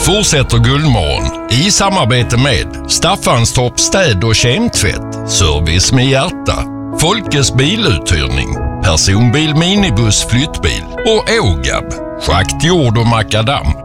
fortsätter Guldmorgon i samarbete med Staffanstorp städ- och kemtvätt, service med hjärta, Folkes biluthyrning, personbil, minibuss, flyttbil och Ågab, schakt, jord och makadam.